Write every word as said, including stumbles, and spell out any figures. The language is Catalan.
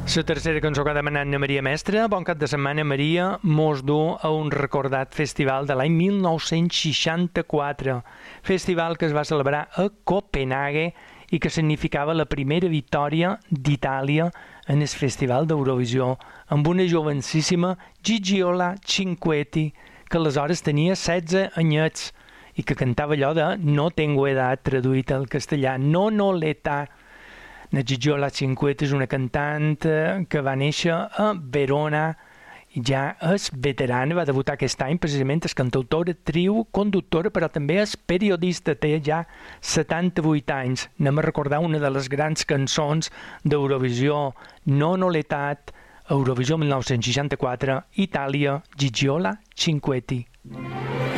La tercera cançó que ha demanat na Maria Mestre. Bon cap de setmana, Maria. Mos du a un recordat festival de l'any mil nou-cents seixanta-quatre. Festival que es va celebrar a Copenhague i que significava la primera victòria d'Itàlia en el Festival d'Eurovisió, amb una jovencíssima Gigiola Cinquetti, que aleshores tenia setze anyets i que cantava allò de «No tengo edat», traduït al castellà, «No no l'età». La Gigiola Cinquetti és una cantant que va néixer a Verona i ja és veterana, va debutar aquest any precisament, és cantautora, actriu, conductora, però també és periodista, té ja setanta-vuit anys. Anem a recordar una de les grans cançons d'Eurovisió, No no l'etat, Eurovisió mil nou-cents seixanta-quatre, Itàlia, Gigiola Cinquetti.